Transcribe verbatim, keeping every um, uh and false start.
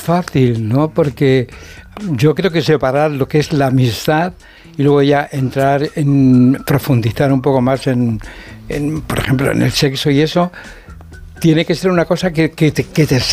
fácil, ¿no? Porque yo creo que separar lo que es la amistad y luego ya entrar en profundizar un poco más en, en por ejemplo, en el sexo y eso, tiene que ser una cosa que, que, te, que te